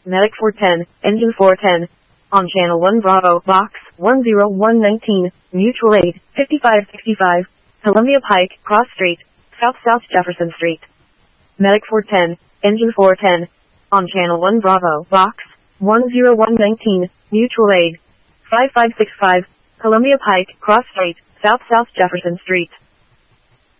Medic 410, Engine 410. On Channel 1 Bravo, Box 10119, Mutual Aid, 5565, Columbia Pike, Cross Street, South Jefferson Street. Medic 410, Engine 410. On Channel 1 Bravo, Box 10119, Mutual Aid, 5565, Columbia Pike, Cross Street, South Jefferson Street.